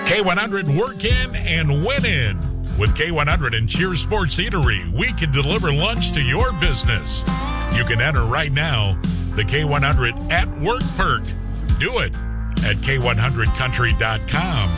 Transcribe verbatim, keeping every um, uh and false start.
K one hundred Work In and Win In. With K one hundred and Cheers Sports Eatery, we can deliver lunch to your business. You can enter right now the K one hundred at Work perk. Do it at K one hundred country dot com.